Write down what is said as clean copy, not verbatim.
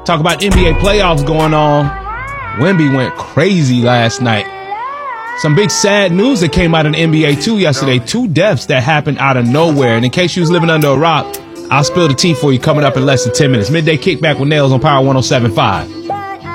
Talk about NBA playoffs going on. Wemby went crazy last night. Some big sad news that came out in the NBA too yesterday. 2 deaths that happened out of nowhere. And in case you was living under a rock, I'll spill the tea for you coming up in less than 10 minutes. Midday Kickback with Nails on Power 107.5.